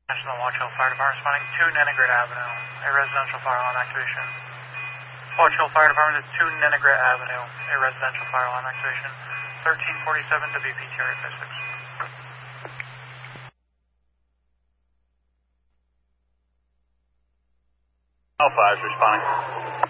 National Watch Hill Fire Department responding to Nenegrit Avenue, a residential fire alarm activation. Watch Hill Fire Department is 2 Nenegrit Avenue, a residential fire alarm activation. 1347 WPTR 56. Alpha is responding.